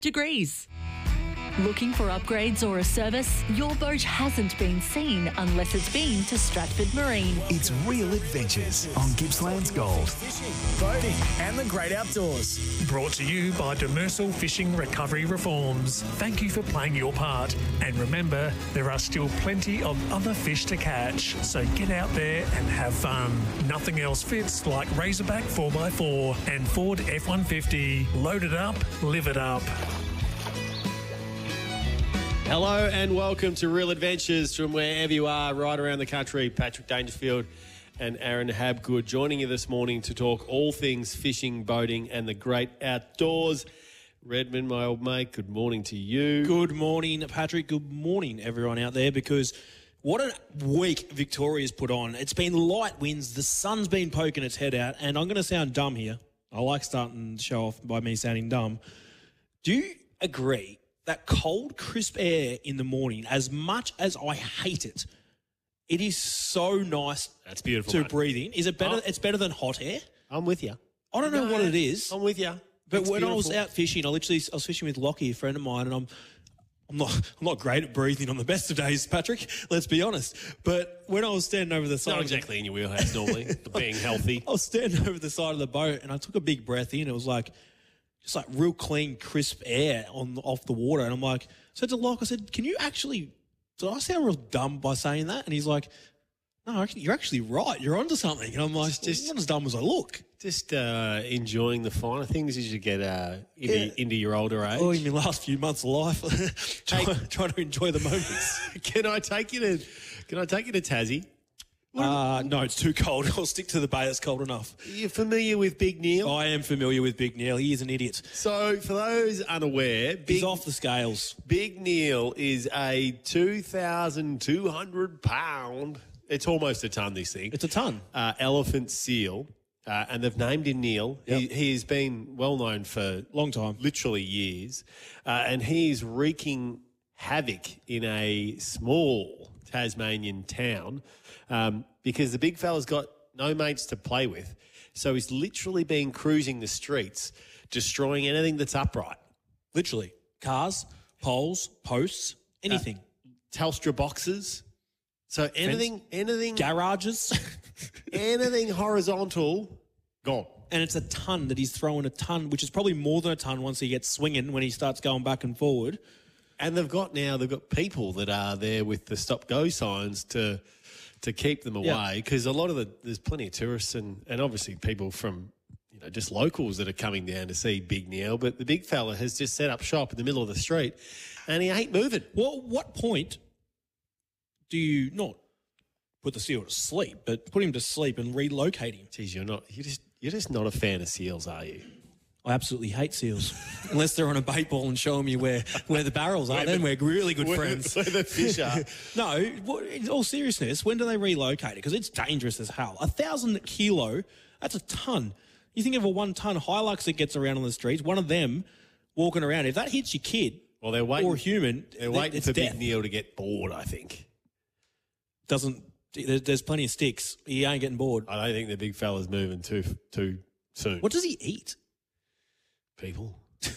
Degrees. Looking for upgrades or a service? Your boat hasn't been seen unless it's been to Stratford Marine. It's Real Adventures on Gippsland's Gold. Boating and the great outdoors. Brought to you by Demersal Fishing Recovery Reforms. Thank you for playing your part. And remember, there are still plenty of other fish to catch. So get out there and have fun. Nothing else fits like Razorback 4x4 and Ford F-150. Load it up, live it up. Hello and welcome to Real Adventures from wherever you are, right around the country. Patrick Dangerfield and Aaron Habgood joining you this morning to talk all things fishing, boating and the great outdoors. Redmond, my old mate, good morning to you. Good morning, Patrick. Good morning, everyone out there, because what a week Victoria's put on. It's been light winds, the sun's been poking its head out, and I'm going to sound dumb here. I like starting the show off by me sounding dumb. Do you agree that cold, crisp air in the morning, as much as I hate it, it is so nice. That's beautiful, to mate. breathe in. Is it better? Oh. It's better than hot air. I'm with you. I don't know what it is. I'm with you. But when I was out fishing, I was fishing with Lockie, a friend of mine, and I'm not great at breathing on the best of days, Patrick. Let's be honest. But when I was standing over the side, Not exactly in your wheelhouse normally, being healthy. I was standing over the side of the boat, and I took a big breath in. It was like just like real clean, crisp air off the water. And I'm like, said to Locke, I said, "Can you actually? Did I sound real dumb by saying that?" And he's like, "No, you're actually right. You're onto something." And I'm like, "Just not as dumb as I look." Just enjoying the finer things as you get into your older age. Oh, in my last few months of life, trying to enjoy the moments. Can I take you to Tassie? No, it's too cold. I'll stick to the bay. That's cold enough. Are you familiar with Big Neil? I am familiar with Big Neil. He is an idiot. So, for those unaware, He's off the scales. Big Neil is a 2,200 pound, it's almost a ton, this thing. It's a ton. Elephant seal. And they've named him Neil. Yep. He's been well known for Long time. literally years. And he's wreaking havoc in a small Tasmanian town because the big fella's got no mates to play with. So he's literally been cruising the streets, destroying anything that's upright. Literally. Cars, poles, posts, anything. Telstra boxes. So anything, Garages. anything horizontal, gone. And it's a ton that he's throwing, a ton, which is probably more than a ton once he gets swinging when he starts going back and forward. And they've got people that are there with the stop-go signs to keep them away, because a lot of there's plenty of tourists and obviously people from, just locals that are coming down to see Big Neil, but the big fella has just set up shop in the middle of the street and he ain't moving. Well, what point do you not put the seal to sleep, but put him to sleep and relocate him? Geez, you're just not a fan of seals, are you? I absolutely hate seals. Unless they're on a bait ball and showing me where the barrels are, then we're really good friends. Where the fish are. No, in all seriousness, when do they relocate it? Because it's dangerous as hell. 1,000 kilo, that's a ton. You think of a 1 ton Hilux that gets around on the streets, one of them walking around, if that hits your kid Well, they're waiting, or human, they're waiting it's for death. Big Neil to get bored, I think. There's plenty of sticks. He ain't getting bored. I don't think the big fella's moving too soon. What does he eat? People?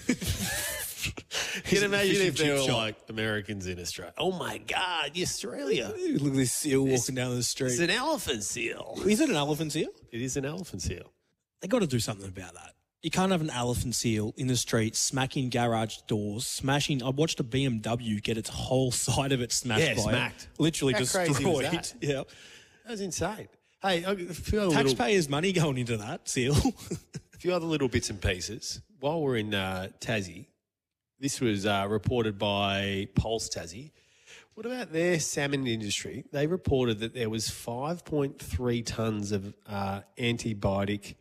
He's Can you a imagine fish if and there chip were shop. like Americans in Australia? Oh my God, Australia. Look at this seal walking down the street. It's an elephant seal. Is it an elephant seal? It is an elephant seal. They got to do something about that. You can't have an elephant seal in the street smacking garage doors, smashing. I watched a BMW get its whole side of it smashed by smacked. it. Literally How crazy was destroyed. that? Yeah. That was insane. Hey, a few other Taxpayers' money going into that seal. little bits and pieces. While we're in Tassie, this was reported by Pulse Tassie. What about their salmon industry? They reported that there was 5.3 tonnes of antibiotic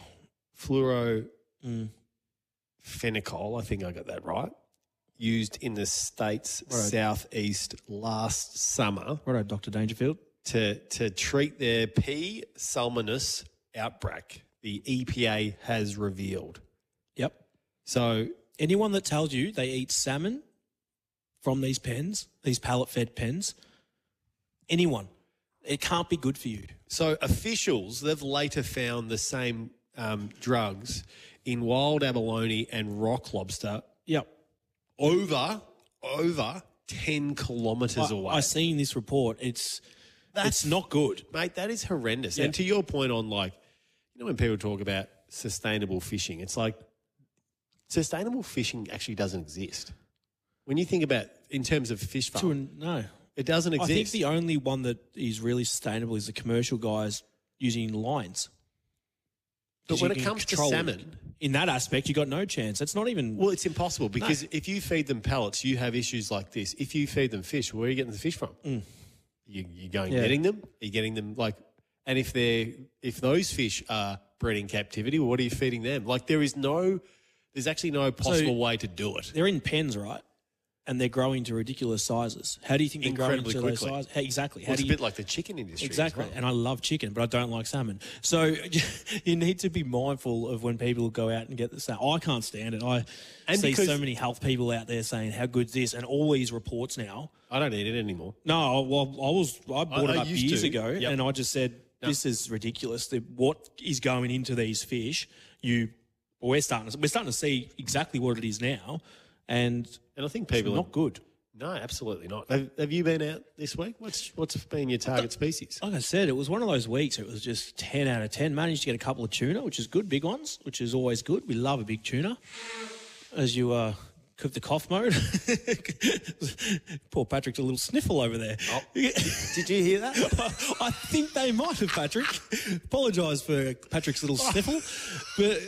fluorophenoxy, I think I got that right, used in the state's southeast last summer. Righto, Dr. Dangerfield. To treat their P. salmonus outbreak, the EPA has revealed. Yep. So anyone that tells you they eat salmon from these pens, these pallet-fed pens, anyone, it can't be good for you. So officials, they've later found the same drugs in wild abalone and rock lobster Yep. over 10 kilometres away. I seen this report. It's not good. Mate, that is horrendous. And to your point on, like, you know, when people talk about sustainable fishing, it's like sustainable fishing actually doesn't exist. When you think about in terms of fish farm, No. it doesn't exist. I think the only one that is really sustainable is the commercial guys using lines. But 'Cause when you it can comes to control it. salmon, In that aspect, you got no chance. It's not even... well, it's impossible because if you feed them pellets, you have issues like this. If you feed them fish, where are you getting the fish from? You're going getting them. Are you getting them like? And if those fish are bred in captivity, well, what are you feeding them? Like there's actually no possible way to do it. They're in pens, right? And they're growing to ridiculous sizes. How do you think they're growing Incredibly to those quickly. sizes? Exactly. Well, it's a bit like the chicken industry. Exactly. As well. And I love chicken, but I don't like salmon. So you need to be mindful of when people go out and get the salmon. I can't stand it. I see because- so many health people out there saying how good's this, and all these reports now. I don't eat it anymore. No, well, I bought it I up used years to. ago, Yep. and I just said, this is ridiculous. What is going into these fish? We're starting to see exactly what it is now, and And I think it's people not good. No, absolutely not. Have you been out this week? What's been your target species? Like I said, it was one of those weeks. It was just 10 out of 10. Managed to get a couple of tuna, which is good, big ones, which is always good. We love a big tuna. As you cook the cough mode. Poor Patrick's a little sniffle over there. Oh. Did you hear that? I think they might have, Patrick. Apologise for Patrick's little sniffle. But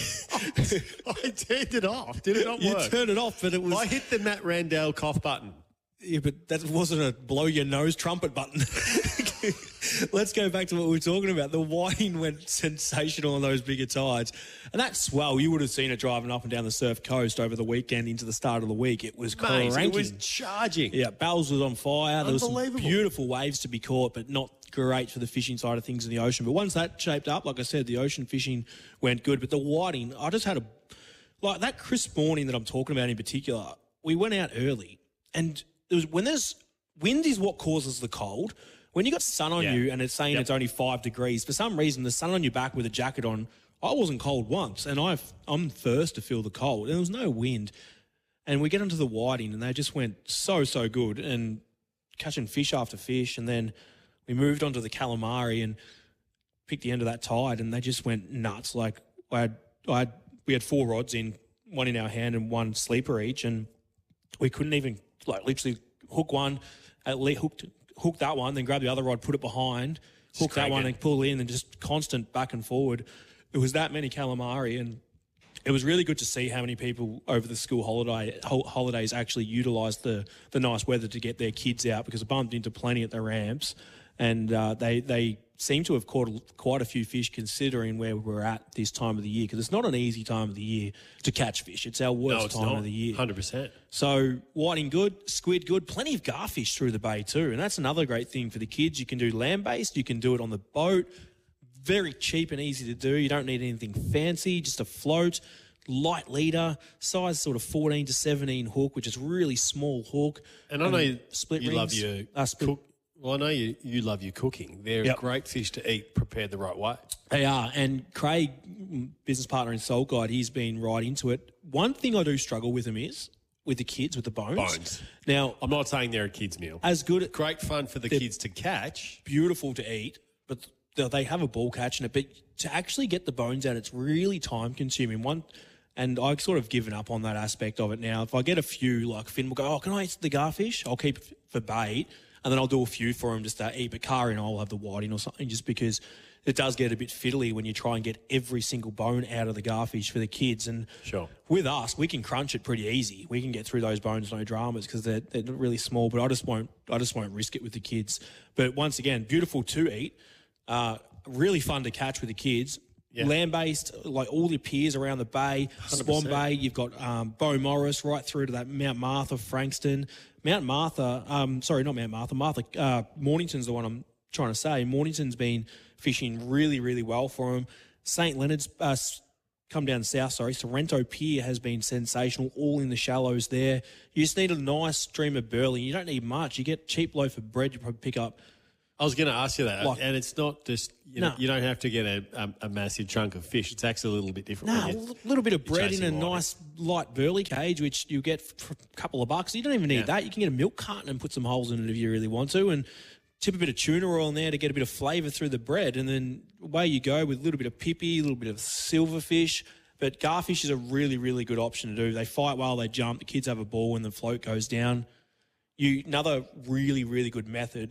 I turned it off. Did it not you work? turned it off, but it was... I hit the Matt Randall cough button. Yeah, but that wasn't a blow your nose trumpet button. Let's go back to what we were talking about. The whiting went sensational on those bigger tides. And that swell, you would have seen it driving up and down the Surf Coast over the weekend into the start of the week. It was Mate, cranking. it was charging. Yeah, Bells was on fire. There was some Unbelievable. beautiful waves to be caught, but not great for the fishing side of things in the ocean. But once that shaped up, like I said, the ocean fishing went good. But the whiting, I just had like that crisp morning that I'm talking about in particular, we went out early and when there's wind is what causes the cold. When you got sun on you and it's saying it's only 5 degrees, for some reason the sun on your back with a jacket on, I wasn't cold once, and I'm first to feel the cold, and there was no wind. And we get onto the whiting, and they just went so good, and catching fish after fish, and then we moved on to the calamari and picked the end of that tide, and they just went nuts. Like we had 4 rods in, one in our hand and 1 sleeper each, and we couldn't even literally hook one, at least hook that one, then grab the other rod, put it behind, hook that one and pull in, and just constant back and forward. It was that many calamari, and it was really good to see how many people over the school holidays actually utilised the nice weather to get their kids out, because I bumped into plenty at the ramps, and they seem to have caught quite a few fish considering where we're at this time of the year, because it's not an easy time of the year to catch fish. It's our worst time of the year. 100%. So whiting good, squid good, plenty of garfish through the bay too. And that's another great thing for the kids. You can do land-based, you can do it on the boat. Very cheap and easy to do. You don't need anything fancy, just a float, light leader, size sort of 14 to 17 hook, which is really small hook. And I know split you rings. love your Split. Well, I know you love your cooking. They're great fish to eat prepared the right way. They are. And Craig, business partner in Soul Guide, he's been right into it. One thing I do struggle with them is with the kids, with the bones. Now, I'm not saying they're a kid's meal. as good, Great fun for the kids to catch. beautiful to eat, but they have a ball catching it. But to actually get the bones out, it's really time consuming. And I've sort of given up on that aspect of it now. If I get a few, like Finn will go, oh, can I eat the garfish? I'll keep it for bait. And then I'll do a few for him just to eat. But Kari and I'll have the whiting or something, just because it does get a bit fiddly when you try and get every single bone out of the garfish for the kids. And with us, we can crunch it pretty easy. We can get through those bones, no dramas, because they're really small. But I just won't risk it with the kids. But once again, beautiful to eat, really fun to catch with the kids. Yeah. Land-based, like all the piers around the bay, 100%. Swan Bay, you've got Bow Morris right through to that Mount Martha, Frankston. Mornington's the one I'm trying to say. Mornington's been fishing really, really well for them. St. Leonard's come down south, Sorrento Pier has been sensational, all in the shallows there. You just need a nice stream of burley. You don't need much. You get cheap loaf of bread, you probably pick up, I was going to ask you that, Like- and it's not just you know, No. you don't have to get a massive chunk of fish. It's actually a little bit different. No, when a you're little bit of bread in a chasing whiting. nice light burley cage, which you get for a couple of bucks. You don't even need Yeah. that. You can get a milk carton and put some holes in it if you really want to, and tip a bit of tuna oil in there to get a bit of flavour through the bread, and then away you go with a little bit of pippy, a little bit of silverfish. But garfish is a really, really good option to do. They fight well, they jump, the kids have a ball when the float goes down. Another really, really good method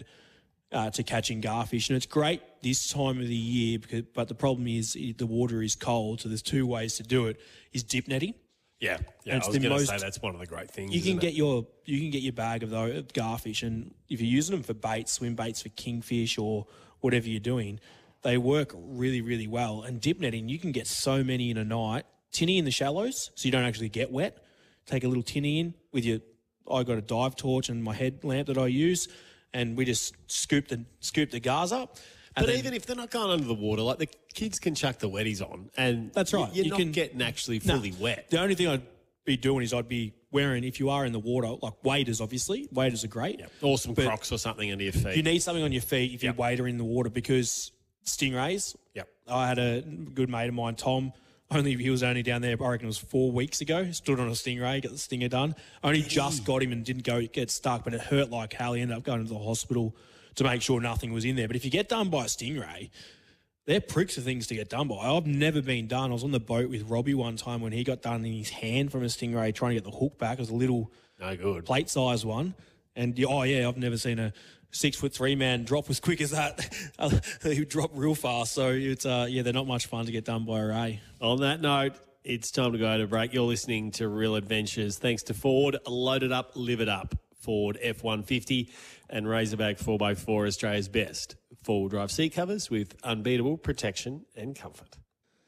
to catching garfish, and it's great this time of the year. But the problem is the water is cold, so there's two ways to do it: is dip netting. Yeah, And it's I was the going to most- say that's one of the great things. You can isn't get it? your bag of those garfish, and if you're using them for bait, swim baits for kingfish or whatever you're doing, they work really, really well. And dip netting, you can get so many in a night. Tinny in the shallows, so you don't actually get wet. Take a little tinny in with your. I got a dive torch and my headlamp that I use, and we just scoop the gars up. And But then- even if they're not going under the water, like the kids can chuck the wetties on, and That's right. You're You not can- getting actually No. fully wet. The only thing I'd be doing is I'd be wearing, if you are in the water, like waders, obviously. Waders are great. Or some But Crocs or something under your feet. You need something on your feet if you Yep. wade in the water, because stingrays. Yep. I had a good mate of mine, Tom. He was only down there, I reckon it was 4 weeks ago. Stood on a stingray, got the stinger done. Only just got him and didn't get stuck, but it hurt like hell. He ended up going to the hospital to make sure nothing was in there. But if you get done by a stingray, they're pricks of things to get done by. I've never been done. I was on the boat with Robbie one time when he got done in his hand from a stingray trying to get the hook back. It was a little No good. plate size one. And I've never seen a 6'3" man drop as quick as that. He would drop real fast. So it's they're not much fun to get done by a ray. On that note, it's time to go to break. You're listening to Real Adventures. Thanks to Ford. Load it up, live it up. Ford F-150 and Razorback 4x4, Australia's best four-wheel drive seat covers with unbeatable protection and comfort.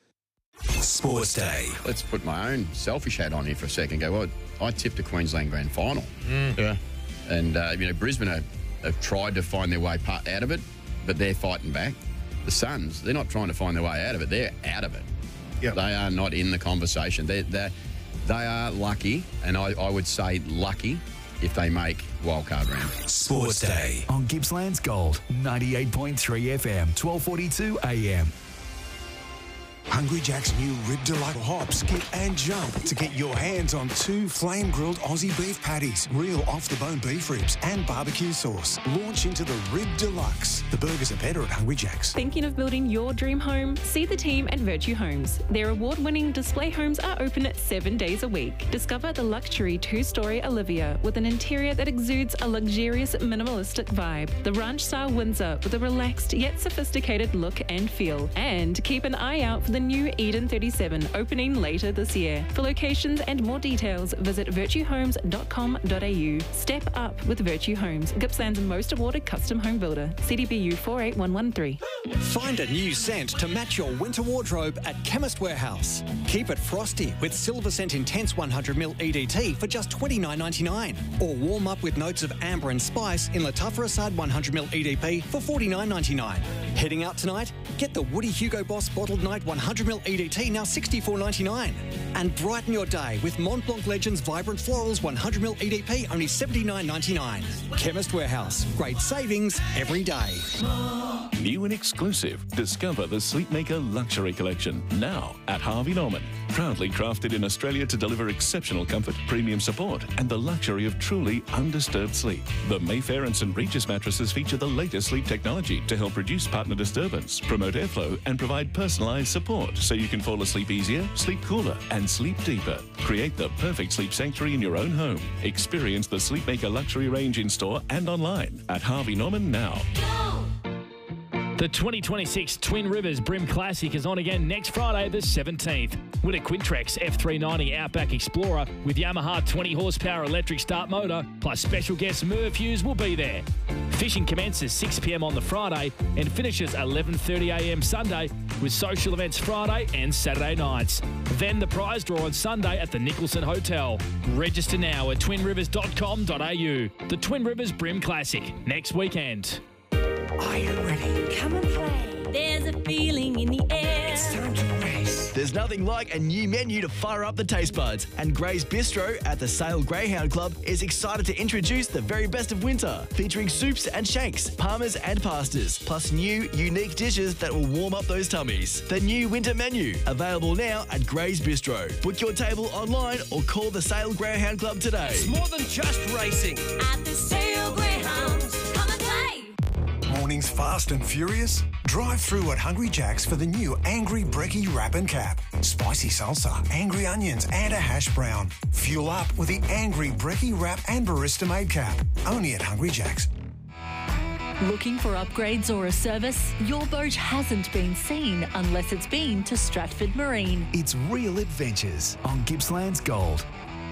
Sports Day. Let's put my own selfish hat on here for a second. Go, well, I tipped the Queensland Grand Final. Yeah. And, Brisbane have tried to find their way out of it, but they're fighting back. The Suns, they're not trying to find their way out of it. They're out of it. Yep. They are not in the conversation. They are lucky, and I would say lucky, if they make wildcard round. Sports Day on Gippsland's Gold, 98.3 FM, 12:42 AM. Hungry Jack's new Rib Deluxe hop, skip and jump to get your hands on 2 flame-grilled Aussie beef patties, real off-the-bone beef ribs and barbecue sauce. Launch into the Rib Deluxe. The burgers are better at Hungry Jack's. Thinking of building your dream home? See the team at Virtue Homes. Their award-winning display homes are open 7 days a week. Discover the luxury 2-story Olivia with an interior that exudes a luxurious minimalistic vibe. The ranch-style Windsor with a relaxed yet sophisticated look and feel. And keep an eye out for the new Eden 37 opening later this year. For locations and more details, visit virtuehomes.com.au. Step up with Virtue Homes, Gippsland's most awarded custom home builder. CDBU 48113. Find a new scent to match your winter wardrobe at Chemist Warehouse. Keep it frosty with Silver Scent Intense 100ml EDT for just $29.99. Or warm up with notes of amber and spice in Latafra Assad 100ml EDP for $49.99. Heading out tonight? Get the Woody Hugo Boss Bottled Night 100ml EDT, now $64.99. And brighten your day with Mont Blanc Legends Vibrant Florals 100ml EDP, only $79.99. Chemist Warehouse. Great savings every day. New and exclusive. Discover the Sleepmaker Luxury Collection now at Harvey Norman. Proudly crafted in Australia to deliver exceptional comfort, premium support, and the luxury of truly undisturbed sleep. The Mayfair and St. Regis mattresses feature the latest sleep technology to help reduce partner disturbance, promote airflow, and provide personalised support so you can fall asleep easier, sleep cooler, and sleep deeper. Create the perfect sleep sanctuary in your own home. Experience the Sleepmaker Luxury range in store and online at Harvey Norman now. The 2026 Twin Rivers Brim Classic is on again next Friday, the 17th. With a Quintrex F390 Outback Explorer with Yamaha 20 horsepower electric start motor, plus special guest Merv Hughes will be there. Fishing commences 6 p.m. on the Friday and finishes 11:30 a.m. Sunday, with social events Friday and Saturday nights. Then the prize draw on Sunday at the Nicholson Hotel. Register now at twinrivers.com.au. The Twin Rivers Brim Classic, next weekend. Are you ready? Come and play. There's a feeling in the air. It's time to race. There's nothing like a new menu to fire up the taste buds, and Gray's Bistro at the Sale Greyhound Club is excited to introduce the very best of winter, featuring soups and shanks, parmas and pastas, plus new, unique dishes that will warm up those tummies. The new winter menu, available now at Gray's Bistro. Book your table online or call the Sale Greyhound Club today. It's more than just racing. At the Sale Greyhounds, come and play. Mornings fast and furious? Drive through at Hungry Jack's for the new Angry Brekkie Wrap and Cap. Spicy salsa, angry onions and a hash brown. Fuel up with the Angry Brekkie Wrap and Barista Made Cap. Only at Hungry Jack's. Looking for upgrades or a service? Your boat hasn't been seen unless it's been to Stratford Marine. It's Real Adventures on Gippsland's Gold.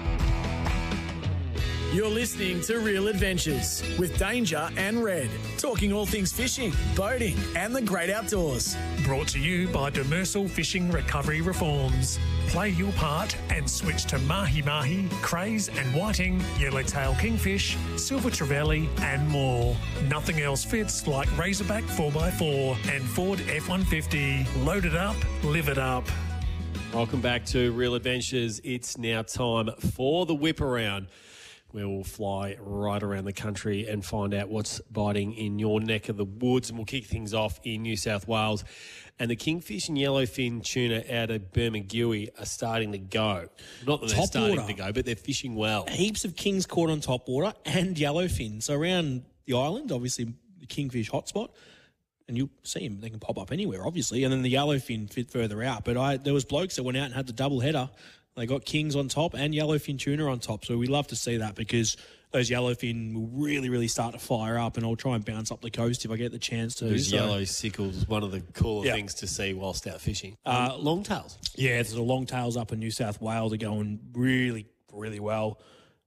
You're listening to Real Adventures with Danger and Red, talking all things fishing, boating and the great outdoors. Brought to you by Demersal Fishing Recovery Reforms. Play your part and switch to mahi-mahi, craze and whiting, yellowtail kingfish, silver trevally and more. Nothing else fits like Razorback 4x4 and Ford F-150. Load it up, live it up. Welcome back to Real Adventures. It's now time for the whip around, where we'll fly right around the country and find out what's biting in your neck of the woods. And we'll kick things off in New South Wales. And the kingfish and yellowfin tuna out of Bermagui are starting to go. Not that they're starting to go, but they're fishing well. Heaps of kings caught on top water and yellowfin. So around the island, obviously the kingfish hotspot, and you'll see them. They can pop up anywhere, obviously. And then the yellowfin fit further out. But there was blokes that went out and had the double header. They got kings on top and yellowfin tuna on top. So we love to see that because those yellowfin will really, really start to fire up, and I'll try and bounce up the coast if I get the chance to. Those yellow sickles, one of the cooler things to see whilst out fishing. Longtails. Yeah, there's the longtails up in New South Wales are going really, really well.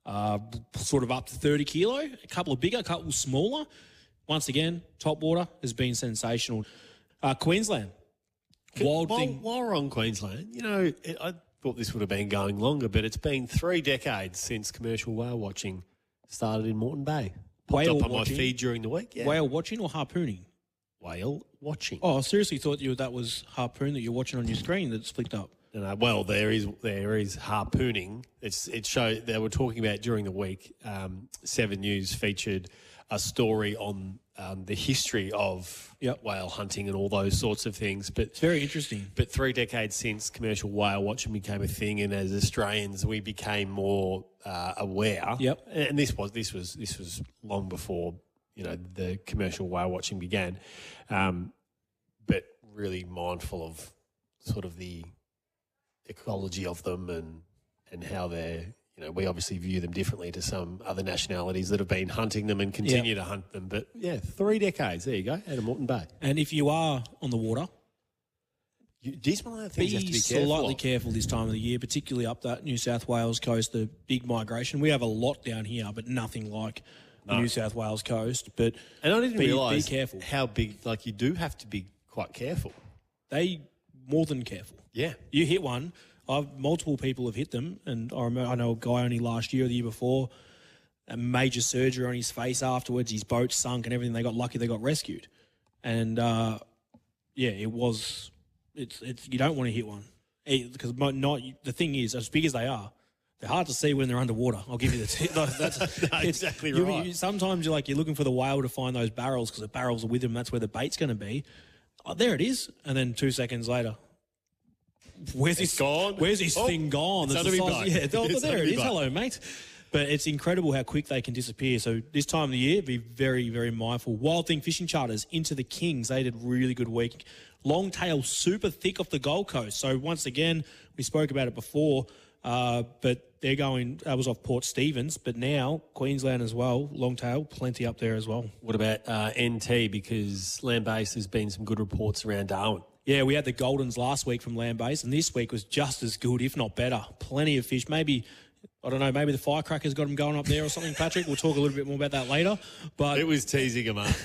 Sort of up to 30 kilo, a couple of bigger, a couple smaller. Once again, top water has been sensational. Queensland. While we're on Queensland, you know, I thought this would have been going longer, but it's been 3 decades since commercial whale watching started in Moreton Bay. Popped up on my feed during the week. Yeah. Whale watching or harpooning? Whale watching. Oh, I seriously thought that was harpoon that you're watching on your screen that's flicked up. No, well, there is harpooning. It showed they were talking about during the week. 7 News featured a story on the history of whale hunting and all those sorts of things. But it's very interesting. But 3 decades since commercial whale watching became a thing, and as Australians, we became more aware. Yep. And this was long before the commercial whale watching began, but really mindful of sort of the ecology of them and how they're. We obviously view them differently to some other nationalities that have been hunting them and continue to hunt them. But, 3 decades. There you go, out of Moreton Bay. And if you are on the water, these one of the things you have to be slightly careful this time of the year, particularly up that New South Wales coast, the big migration. We have a lot down here, but nothing like the New South Wales coast. But and I didn't realise be careful. How big, you do have to be quite careful. They more than careful. Yeah. You hit one. Multiple people have hit them, and I know a guy only last year or the year before, a major surgery on his face afterwards, his boat sunk and everything. They got lucky, they got rescued. And, you don't want to hit one. Because the thing is, as big as they are, they're hard to see when they're underwater. I'll give you the that's exactly right. Sometimes you're looking for the whale to find those barrels because the barrels are with them. That's where the bait's going to be. Oh, there it is. And then 2 seconds later, Where's his thing gone? It's under my boat. There it is. Hello, mate. But it's incredible how quick they can disappear. So this time of the year, be very, very mindful. Wild Thing Fishing Charters into the Kings. They did really good week. Longtail super thick off the Gold Coast. So once again, we spoke about it before, but they're going, that was off Port Stephens, but now Queensland as well, Longtail, plenty up there as well. What about NT? Because Land Base, there's been some good reports around Darwin. Yeah, we had the Goldens last week from Land Base, and this week was just as good, if not better. Plenty of fish. Maybe, I don't know, maybe the firecrackers got them going up there or something, Patrick. We'll talk a little bit more about that later. But it was teasing them up.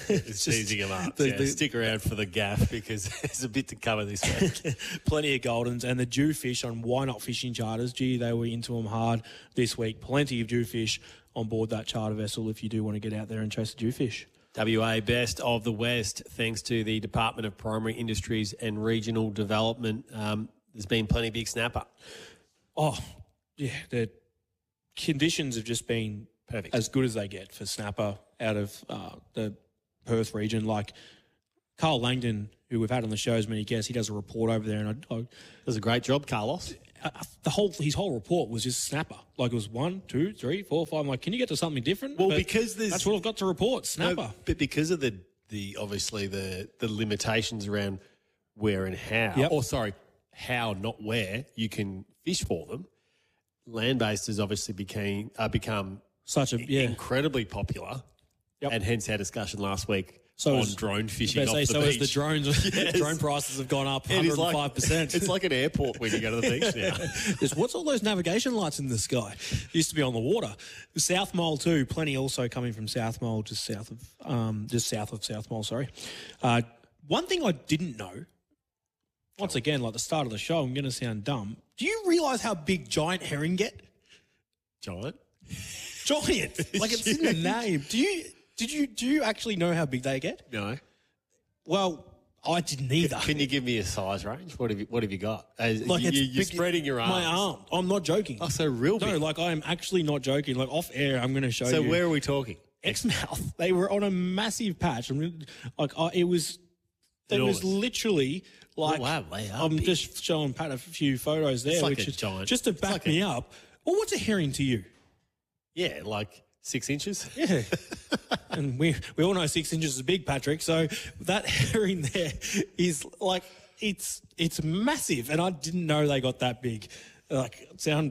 Stick around for the gaff because there's a bit to cover this week. Plenty of Goldens. And the Jewfish on Why Not Fishing Charters. Gee, they were into them hard this week. Plenty of Jewfish on board that charter vessel if you do want to get out there and chase the Jewfish. WA Best of the West, thanks to the Department of Primary Industries and Regional Development. There's been plenty of big snapper. Oh, yeah. The conditions have just been perfect, as good as they get for snapper out of the Perth region. Like Carl Langdon, who we've had on the show as many guests, he does a report over there, and I does a great job, Carlos. His whole report was just snapper. Like it was 1, 2, 3, 4, 5. I'm like, can you get to something different? Well, But because that's what I've got to report. Snapper. No, but because of the obviously the limitations around where and how, Yep. or sorry, how not where you can fish for them, land-based has obviously become such a incredibly popular, and hence our discussion last week on as- drone fishing I off was the gonna say, beach. so as the drones, Yes. drone prices have gone up It is 105%. It's like an airport when you go to the beach now. Just, what's all those navigation lights in the sky? Used to be on the water. South Mole too. Plenty also coming from South Mole, just south of South Mole. Sorry. One thing I didn't know. Once again, like the start of the show, I'm going to sound dumb. Do you realise how big giant herring get? Giant. Like it's in the name. Do you actually know how big they get? No. Well, I didn't either. Can you give me a size range? What have you got? Like you're big- spreading your arms. My arm. I'm not joking. Oh, so real big. No, like I am actually not joking. Like off air, I'm going to show you. So where are we talking? Exmouth. They were on a massive patch. It was Enormous. Literally like. Wow, they are I'm big. just showing Pat a few photos there, It's like which a is giant. just to It's back like me up. Well, what's a herring to you? Yeah, like 6 inches. Yeah. And we all know 6 inches is big, Patrick. So that herring there is like it's massive, and I didn't know they got that big. Like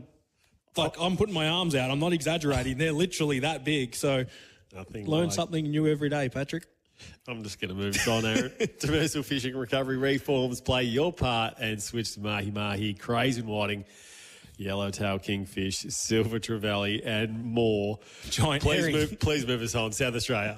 I'm putting my arms out. I'm not exaggerating. They're literally that big. So learn something new every day, Patrick. I'm just going to move on, Aaron. Demersal Fishing Recovery Reforms. Play your part and switch to mahi-mahi, craze and whiting, yellowtail kingfish, silver trevally, and more. Giant herring. Please move us on. South Australia.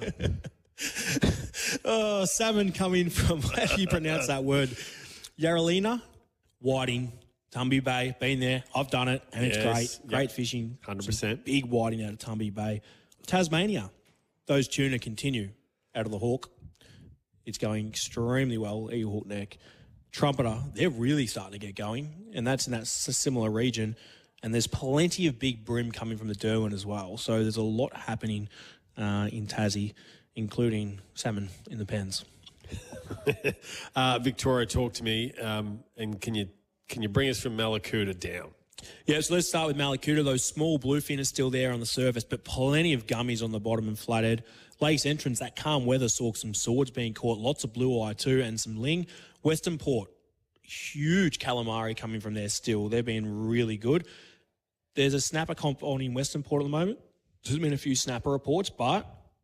Salmon coming from, how do you pronounce that word? Yarralina, whiting, Tumby Bay. Been there. I've done it, and it's Yes. great. Great fishing. 100%. Big whiting out of Tumby Bay. Tasmania, those tuna continue out of the Hawk. It's going extremely well, Eagle Hook Neck. Trumpeter, they're really starting to get going, and that's in that similar region. And there's plenty of big brim coming from the Derwent as well. So there's a lot happening in Tassie, including salmon in the pens. Victoria, talk to me, and can you bring us from Malakuta down? Yeah, so let's start with Malakuta. Those small bluefin are still there on the surface, but plenty of gummies on the bottom and flathead. Lakes entrance, that calm weather saw some swords being caught, lots of blue eye too, and some ling. Western Port, huge calamari coming from there still. They're being really good. There's a snapper comp on in Western Port at the moment. There's been a few snapper reports, but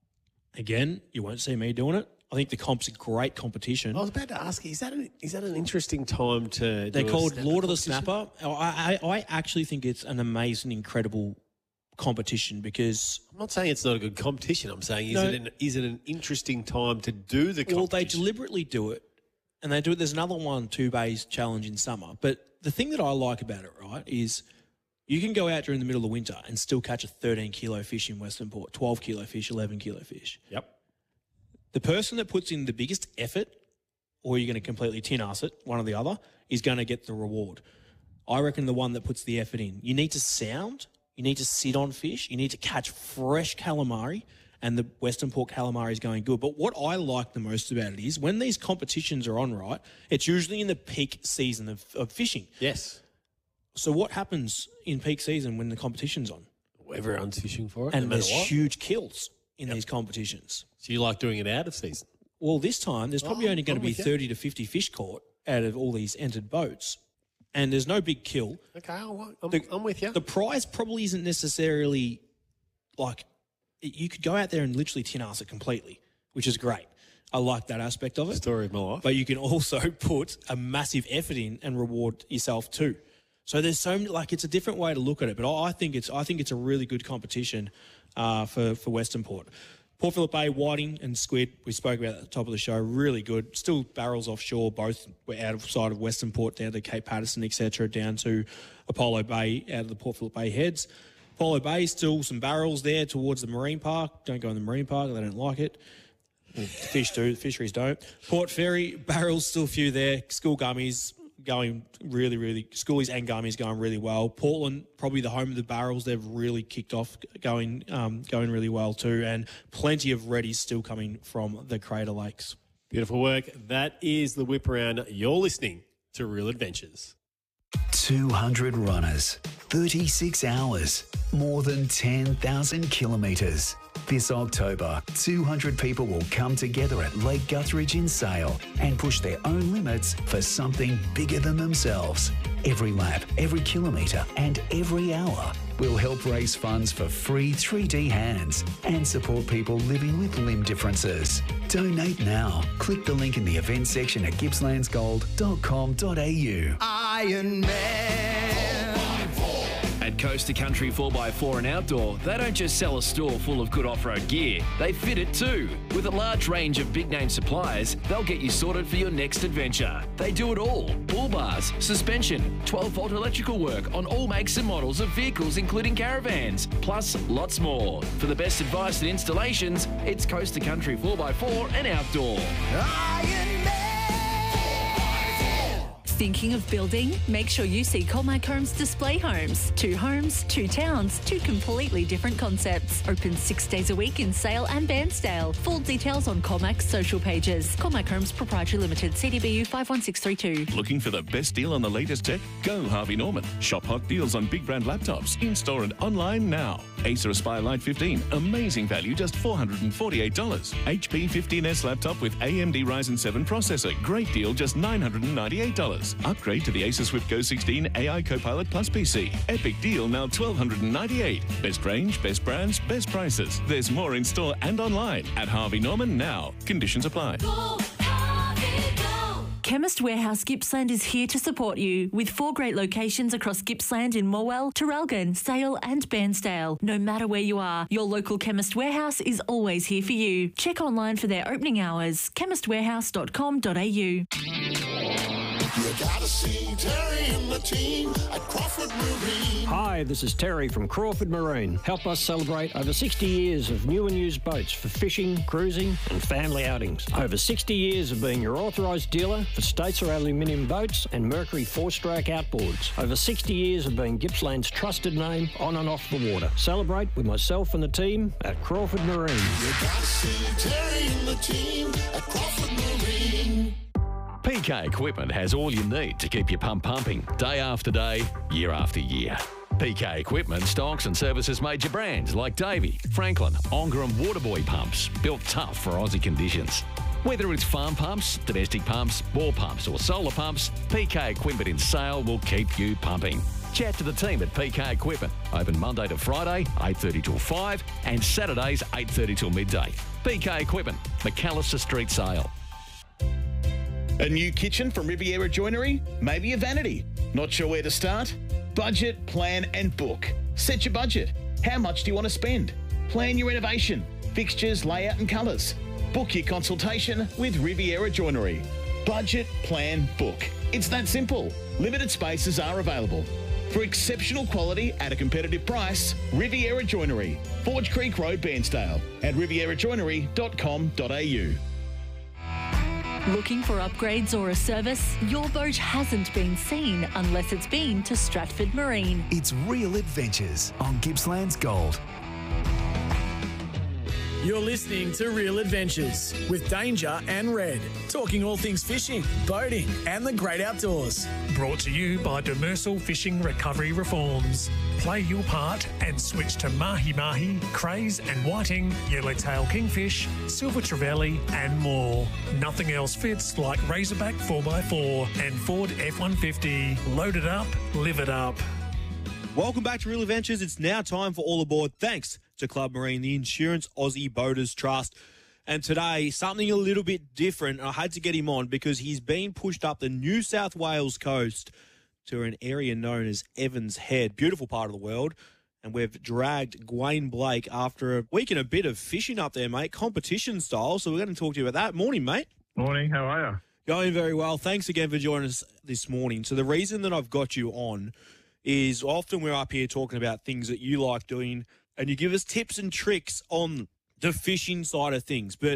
again, you won't see me doing it. I think the comp's a great competition. I was about to ask you, is that an interesting time to They're do a called snapper Lord of the competition? Snapper. I actually think it's an amazing, incredible competition because I'm not saying it's not a good competition. I'm saying No. is it an interesting time to do the competition? well, they deliberately do it, and they do it. There's another one, 2 Bays Challenge in summer. But the thing that I like about it, right, is you can go out during the middle of winter and still catch a 13-kilo fish in Western Port, 12-kilo fish, 11-kilo fish. Yep. The person that puts in the biggest effort, or you're going to completely tin ass it, one or the other, is going to get the reward. I reckon the one that puts the effort in. You need to sound, you need to sit on fish, you need to catch fresh calamari, and the Western Port calamari is going good. But what I like the most about it is when these competitions are on, right, it's usually in the peak season of fishing. Yes. So what happens in peak season when the competition's on? Everyone's fishing for it, And no matter there's what. huge kills in these competitions. So you like doing it out of season? Well, this time there's probably only going to I'm be with you. 30 to 50 fish caught out of all these entered boats. And there's no big kill. Okay, I'm with you. The prize probably isn't necessarily like you could go out there and literally tin ass it completely, which is great. I like that aspect of it. Story of my life. But you can also put a massive effort in and reward yourself too. So there's so many, like it's a different way to look at it. But I think it's a really good competition for Western Port. Port Phillip Bay, whiting and squid, we spoke about at the top of the show, really good. Still barrels offshore, both were outside of Western Port, down to Cape Patterson, etc., down to Apollo Bay, out of the Port Phillip Bay heads. Apollo Bay, still some barrels there towards the marine park. Don't go in the marine park, they don't like it. Well, the fish do, the fisheries don't. Port Fairy, barrels, still a few there. School gummies going really, schoolies and gummies going really well. Portland, probably the home of the barrels. They've really kicked off going really well too. And plenty of readies still coming from the Crater Lakes. Beautiful work. That is the whip around. You're listening to Real Adventures. 200 runners, 36 hours, more than 10,000 kilometres. This October, 200 people will come together at Lake Guthridge in Sale and push their own limits for something bigger than themselves. Every lap, every kilometre and every hour will help raise funds for free 3D hands and support people living with limb differences. Donate now. Click the link in the event section at gippslandsgold.com.au. Iron Man. At Coast to Country 4x4 and Outdoor, they don't just sell a store full of good off-road gear, they fit it too. With a large range of big-name suppliers, they'll get you sorted for your next adventure. They do it all: bull bars, suspension, 12-volt electrical work on all makes and models of vehicles including caravans, plus lots more. For the best advice and installations, it's Coast to Country 4x4 and Outdoor. Thinking of building? Make sure you see Colmac Homes Display Homes. 2 homes, 2 towns, 2 completely different concepts. Open 6 days a week in Sale and Bairnsdale. Full details on Colmac's social pages. Colmac Homes Proprietary Limited, CDBU 51632. Looking for the best deal on the latest tech? Go Harvey Norman. Shop hot deals on big brand laptops, in-store and online now. Acer Aspire Lite 15, amazing value, just $448. HP 15S laptop with AMD Ryzen 7 processor, great deal, just $998. Upgrade to the Acer Swift Go 16 AI Copilot Plus PC. Epic deal, now $1,298. Best range, best brands, best prices. There's more in store and online at Harvey Norman now. Conditions apply. Chemist Warehouse Gippsland is here to support you with 4 great locations across Gippsland in Morwell, Traralgon, Sale and Bairnsdale. No matter where you are, your local Chemist Warehouse is always here for you. Check online for their opening hours, chemistwarehouse.com.au. You gotta see Terry and the team at Crawford Marine. Hi, this is Terry from Crawford Marine. Help us celebrate over 60 years of new and used boats for fishing, cruising and family outings. Over 60 years of being your authorised dealer for Statesar aluminium boats and Mercury 4-stroke outboards. Over 60 years of being Gippsland's trusted name on and off the water. Celebrate with myself and the team at Crawford Marine. You gotta see Terry and the team at Crawford Marine. PK Equipment has all you need to keep your pump pumping day after day, year after year. PK Equipment stocks and services major brands like Davey, Franklin, Onger and Waterboy pumps, built tough for Aussie conditions. Whether it's farm pumps, domestic pumps, bore pumps or solar pumps, PK Equipment in Sale will keep you pumping. Chat to the team at PK Equipment. Open Monday to Friday, 8:30 till 5 and Saturdays, 8:30 till midday. PK Equipment, McAllister Street, Sale. A new kitchen from Riviera Joinery? Maybe a vanity? Not sure where to start? Budget, plan and book. Set your budget. How much do you want to spend? Plan your renovation, fixtures, layout and colours. Book your consultation with Riviera Joinery. Budget, plan, book. It's that simple. Limited spaces are available. For exceptional quality at a competitive price, Riviera Joinery, Forge Creek Road, Bairnsdale, at rivierajoinery.com.au. Looking for upgrades or a service? Your boat hasn't been seen unless it's been to Stratford Marine. It's Real Adventures on Gippsland's Gold. You're listening to Real Adventures with Danger and Red, talking all things fishing, boating and the great outdoors. Brought to you by Demersal Fishing Recovery Reforms. Play your part and switch to mahi-mahi, craze and whiting, yellowtail kingfish, silver trevally and more. Nothing else fits like Razorback 4x4 and Ford F-150. Load it up, live it up. Welcome back to Real Adventures. It's now time for All Aboard. Thanks to Club Marine, the Insurance Aussie Boaters Trust. And today, something a little bit different. I had to get him on because he's been pushed up the New South Wales coast to an area known as Evans Head. Beautiful part of the world. And we've dragged Gwayne Blake after a week and a bit of fishing up there, mate, competition style. So we're going to talk to you about that. Morning, mate. Morning, how are you? Going very well. Thanks again for joining us this morning. So the reason that I've got you on is often we're up here talking about things that you like doing and you give us tips and tricks on the fishing side of things. But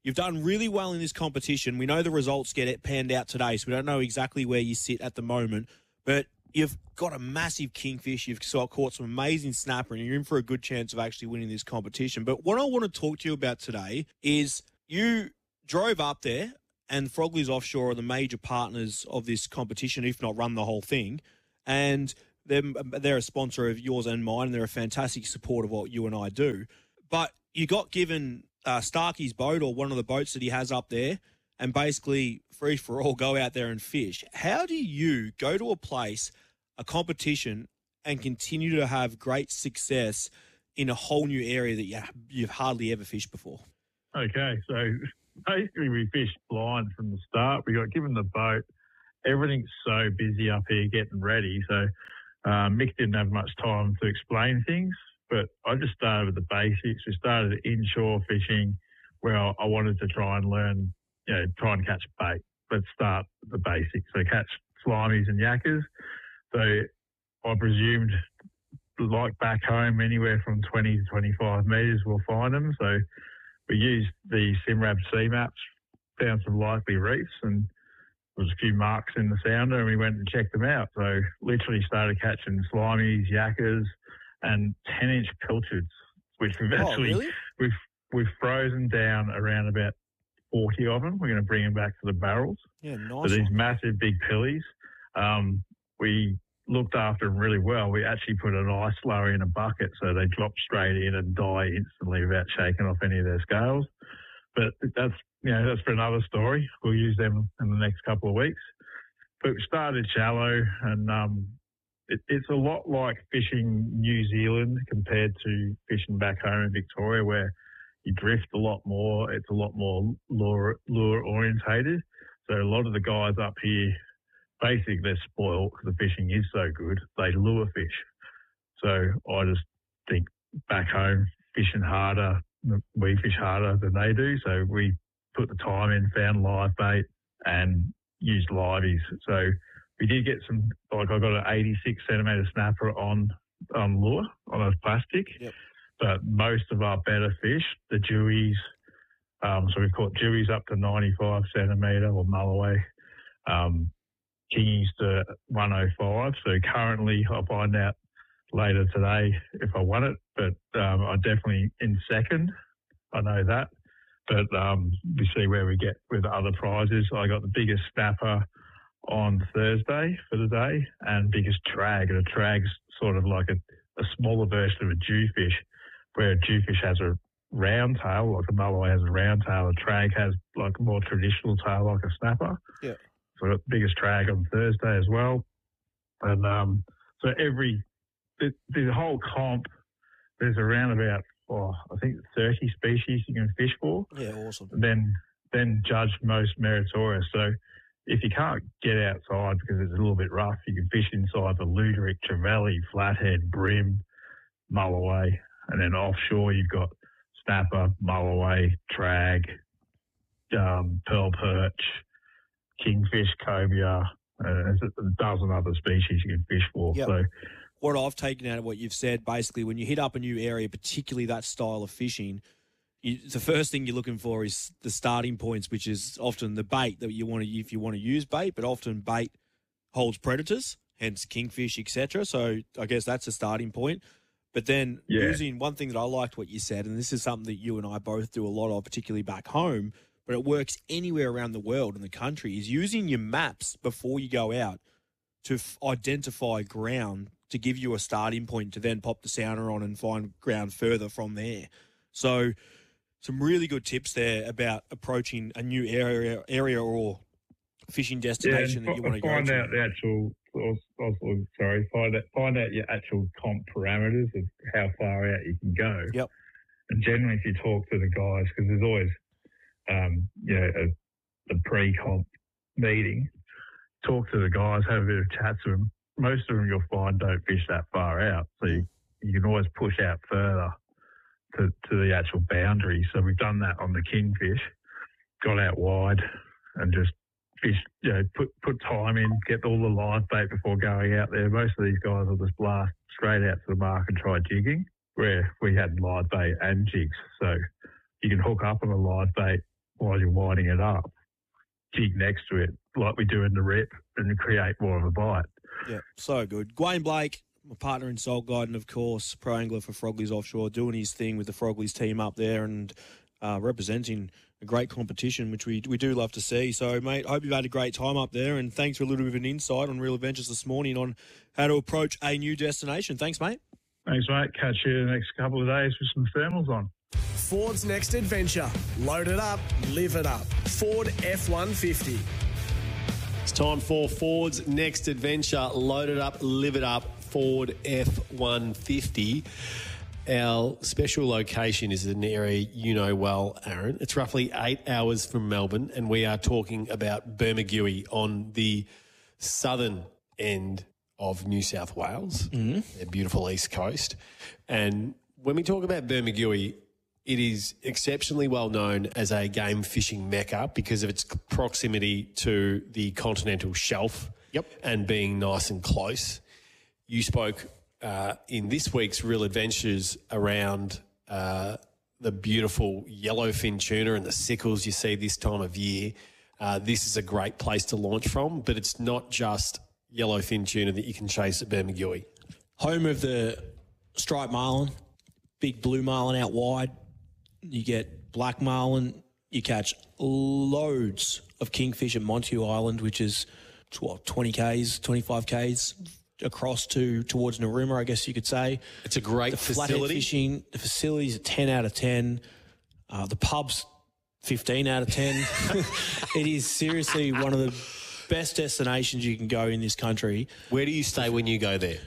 You've done really well in this competition. We know the results get panned out today, so we don't know exactly where you sit at the moment. But you've got a massive kingfish. You've caught some amazing snapper, and you're in for a good chance of actually winning this competition. But what I want to talk to you about today is you drove up there, and Frogley's Offshore are the major partners of this competition, if not run the whole thing. And they're a sponsor of yours and mine, and they're a fantastic support of what you and I do. But you got given Starkey's boat, or one of the boats that he has up there, and basically free for all, go out there and fish. How do you go to a place, a competition, and continue to have great success in a whole new area that you've hardly ever fished before? Okay, so basically we fished blind from the start. We got given the boat. Everything's so busy up here getting ready. So Mick didn't have much time to explain things, but I just started with the basics. We started inshore fishing where I wanted to try and learn, try and catch bait. Let's start with the basics. So catch slimies and yakkers. So I presumed, like back home, anywhere from 20 to 25 metres we'll find them. So we used the Simrad sea maps, found some likely reefs, and there was a few marks in the sounder, and we went and checked them out. So literally started catching slimies, yakkers, and 10-inch pilchards, which we've actually we've frozen down around about 40 of them. We're going to bring them back to the barrels. Yeah, nice. So these massive big pillies. We looked after them really well. We actually put an ice slurry in a bucket so they drop straight in and die instantly without shaking off any of their scales. But that's for another story. We'll use them in the next couple of weeks. But we started shallow, and it's a lot like fishing New Zealand compared to fishing back home in Victoria, where you drift a lot more. It's a lot more lure orientated. So a lot of the guys up here, basically they're spoiled because the fishing is so good. They lure fish. So I just think back home, fishing harder, we fish harder than they do. So we put the time in, found live bait, and used liveys. So we did get some, like I got an 86 centimetre snapper on lure, on a plastic. Yep. But most of our better fish, the dewies, so we've caught dewies up to 95 centimetre or mulloway, kingies to 105. So currently I'll find out later today if I won it, but I'm definitely in second. I know that. But we see where we get with other prizes. I got the biggest snapper on Thursday for the day and biggest trag. And a trag's sort of like a smaller version of a jewfish, where a jewfish has a round tail, like a mulloway has a round tail. A trag has like a more traditional tail, like a snapper. Yeah. So I got the biggest trag on Thursday as well. And so the whole comp, there's around about, I think 30 species you can fish for. Yeah, awesome. Then judge most meritorious. So if you can't get outside because it's a little bit rough, you can fish inside the Luderick, Trevally, Flathead, Brim, Mulloway, and then offshore you've got snapper, Mulloway, trag, pearl perch, kingfish, cobia, there's a dozen other species you can fish for. Yep. So what I've taken out of what you've said, basically, when you hit up a new area, particularly that style of fishing, the first thing you're looking for is the starting points, which is often the bait that you want to, if you want to use bait, but often bait holds predators, hence kingfish, etc. So I guess that's a starting point. But then using one thing that I liked what you said, and this is something that you and I both do a lot of, particularly back home, but it works anywhere around the world in the country, is using your maps before you go out to identify ground to give you a starting point to then pop the sounder on and find ground further from there. So some really good tips there about approaching a new area or fishing destination that you want to go to. Find out the actual, find out your actual comp parameters of how far out you can go. Yep. And generally, if you talk to the guys, because there's always, a pre-comp meeting, talk to the guys, have a bit of chat to them. Most of them you'll find don't fish that far out, so you can always push out further to the actual boundary. So we've done that on the kingfish, got out wide and just fish, put time in, get all the live bait before going out there. Most of these guys will just blast straight out to the mark and try jigging, where we had live bait and jigs. So you can hook up on a live bait while you're winding it up, jig next to it like we do in the rep and create more of a bite. Yeah, so good. Gwayne Blake, my partner in Salt Guide, and of course, pro angler for Froglies Offshore, doing his thing with the Froglies team up there and representing a great competition, which we do love to see. So, mate, I hope you've had a great time up there, and thanks for a little bit of an insight on Real Adventures this morning on how to approach a new destination. Thanks, mate. Thanks, mate. Catch you the next couple of days with some thermals on. Ford's next adventure. Load it up, live it up. Ford F-150. It's time for Ford's next adventure. Load it up, live it up. Ford F-150. Our special location is an area you know well, Aaron. It's roughly 8 hours from Melbourne, and we are talking about Bermagui on the southern end of New South Wales, their beautiful east coast. And when we talk about Bermagui, it is exceptionally well known as a game fishing mecca because of its proximity to the continental shelf and being nice and close. You spoke in this week's Real Adventures around the beautiful yellowfin tuna and the sickles you see this time of year. This is a great place to launch from, but it's not just yellowfin tuna that you can chase at Bermagui. Home of the striped marlin, big blue marlin out wide. You get black marlin. You catch loads of kingfish at Montague Island, which is 20 Ks, 25 Ks across towards Narooma, I guess you could say. It's a great flathead facility. Fishing, the facility's a 10 out of 10. The pub's 15 out of 10. It is seriously one of the best destinations you can go in this country. Where do you stay when you go there?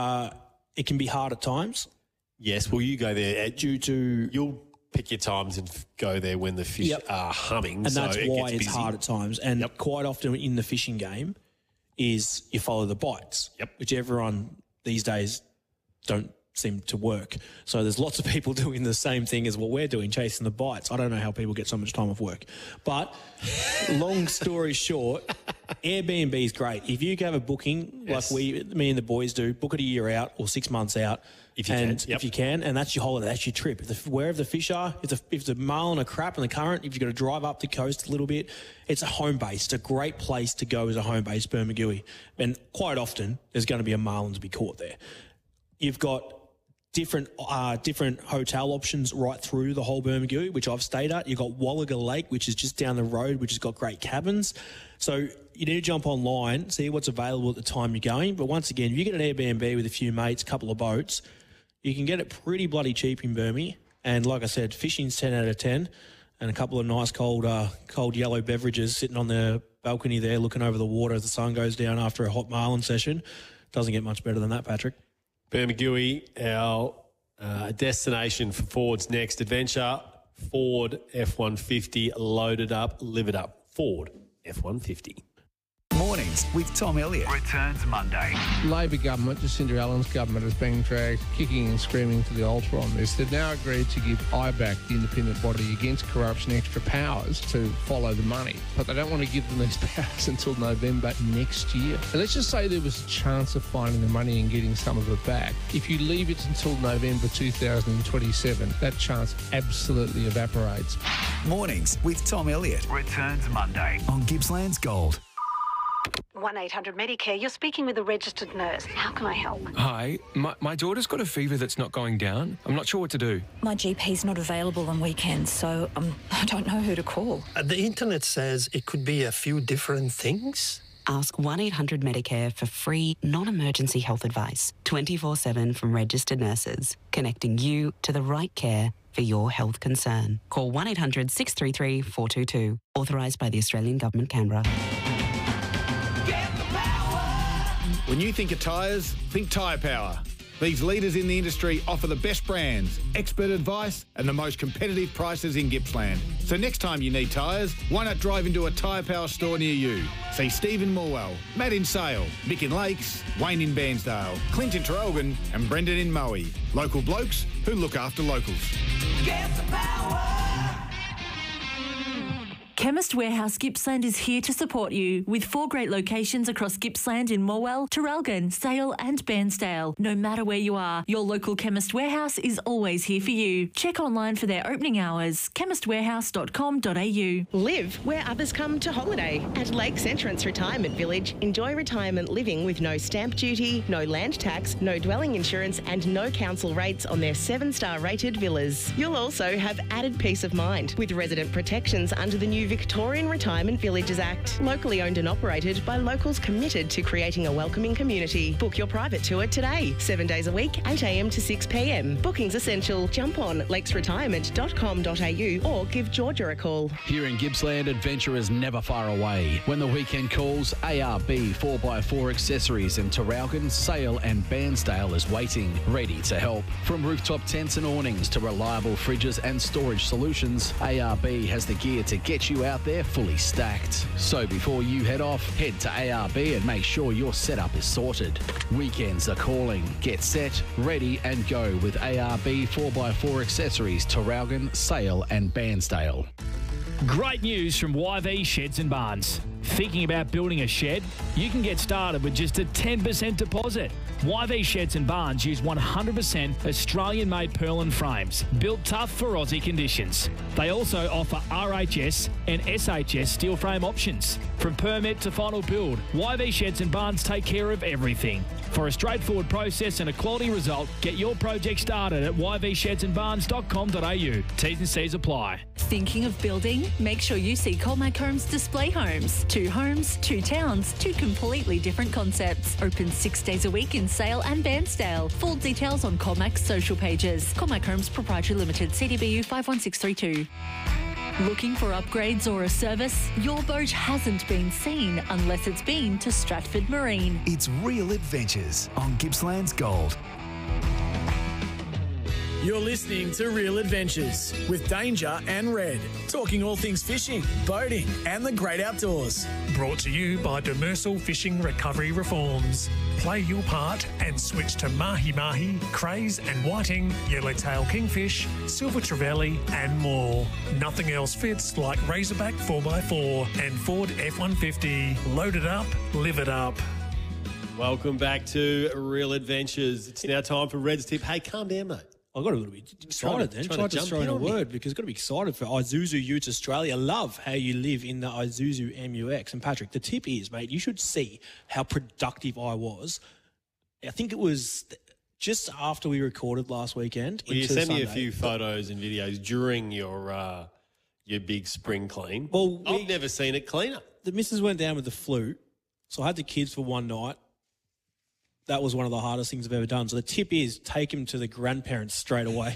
It can be hard at times. Yes, well, you go there due to... You'll pick your times and go there when the fish are humming. And that's why it's busy. hard at times. And quite often in the fishing game is you follow the bites, which everyone these days don't seem to work. So there's lots of people doing the same thing as what we're doing, chasing the bites. I don't know how people get so much time off work. But long story short, Airbnb is great. If you have a booking like me and the boys do, book it a year out or 6 months out. If you can, and that's your holiday, that's your trip. Wherever the fish are, if the marlin are crap in the current, if you've got to drive up the coast a little bit, it's a home base. It's a great place to go as a home base, Bermagui. And quite often, there's going to be a marlin to be caught there. You've got different hotel options right through the whole Bermagui, which I've stayed at. You've got Wallaga Lake, which is just down the road, which has got great cabins. So you need to jump online, see what's available at the time you're going. But once again, if you get an Airbnb with a few mates, a couple of boats, you can get it pretty bloody cheap in Burmy. And like I said, fishing's 10 out of 10 and a couple of nice cold yellow beverages sitting on the balcony there looking over the water as the sun goes down after a hot marlin session. Doesn't get much better than that, Patrick. Bermagui, our destination for Ford's next adventure. Ford F-150, load it up, live it up. Ford F-150. Mornings with Tom Elliott. Returns Monday. Labor government, Jacinda Allen's government, has been dragged kicking and screaming to the altar on this. They've now agreed to give IBAC, the independent body against corruption, extra powers to follow the money. But they don't want to give them these powers until November next year. And let's just say there was a chance of finding the money and getting some of it back. If you leave it until November 2027, that chance absolutely evaporates. Mornings with Tom Elliott. Returns Monday on Gippsland's Gold. 1-800-Medicare, you're speaking with a registered nurse. How can I help? Hi, my daughter's got a fever that's not going down. I'm not sure what to do. My GP's not available on weekends, so I don't know who to call. The internet says it could be a few different things. Ask 1-800-Medicare for free, non-emergency health advice, 24/7 from registered nurses, connecting you to the right care for your health concern. Call 1-800-633-422. Authorised by the Australian Government, Canberra. When you think of tyres, think Tyre Power. These leaders in the industry offer the best brands, expert advice and the most competitive prices in Gippsland. So next time you need tyres, why not drive into a Tyre Power store near you? See Stephen Morwell, Matt in Sale, Mick in Lakes, Wayne in Bairnsdale, Clint in Traralgon and Brendan in Moe. Local blokes who look after locals. Get the power! Chemist Warehouse Gippsland is here to support you with 4 great locations across Gippsland in Morwell, Traralgon, Sale and Bairnsdale. No matter where you are, your local Chemist Warehouse is always here for you. Check online for their opening hours, chemistwarehouse.com.au. Live where others come to holiday. At Lakes Entrance Retirement Village, enjoy retirement living with no stamp duty, no land tax, no dwelling insurance and no council rates on their 7-star rated villas. You'll also have added peace of mind with resident protections under the new Victorian Retirement Villages Act. Locally owned and operated by locals committed to creating a welcoming community. Book your private tour today. 7 days a week, 8 a.m. to 6 p.m. Bookings essential. Jump on lakesretirement.com.au or give Georgia a call. Here in Gippsland, adventure is never far away. When the weekend calls, ARB 4x4 Accessories in Traralgon, Sale and Bairnsdale is waiting, ready to help. From rooftop tents and awnings to reliable fridges and storage solutions, ARB has the gear to get you out there fully stacked. So before you head off, head to ARB and make sure your setup is sorted. Weekends are calling. Get set, ready and go with ARB 4x4 Accessories, Traralgon, Sale and Bairnsdale. Great news from YV Sheds and Barns. Thinking about building a shed? You can get started with just a 10% deposit. YV Sheds and Barns use 100% Australian-made purlin frames, built tough for Aussie conditions. They also offer RHS and SHS steel frame options. From permit to final build, YV Sheds and Barns take care of everything. For a straightforward process and a quality result, get your project started at yvsheddsandbarns.com.au. T's and C's apply. Thinking of building? Make sure you see Colmac Homes Display Homes. 2 homes, 2 towns, 2 completely different concepts. Open 6 days a week in Sale and Bairnsdale. Full details on Colmac's social pages. Colmac Homes Proprietary Limited, CDBU 51632. Looking for upgrades or a service? Your boat hasn't been seen unless it's been to Stratford Marine. It's Real Adventures on Gippsland's Gold. You're listening to Real Adventures with Danger and Red, talking all things fishing, boating and the great outdoors. Brought to you by Demersal Fishing Recovery Reforms. Play your part and switch to mahi-mahi, craze and whiting, yellowtail kingfish, silver trevally and more. Nothing else fits like Razorback 4x4 and Ford F-150. Load it up, live it up. Welcome back to Real Adventures. It's now time for Red's Tip. Hey, calm down, mate. I got a little bit excited then. Tried to throw in a word because got to be excited for Isuzu Utes Australia. Love how you live in the Isuzu MUX. And Patrick, the tip is, mate, you should see how productive I was. I think it was just after we recorded last weekend. Well, you sent me a few photos and videos during your big spring clean. Well, I've never seen it cleaner. The missus went down with the flu, so I had the kids for one night. That was one of the hardest things I've ever done. So the tip is take him to the grandparents straight away.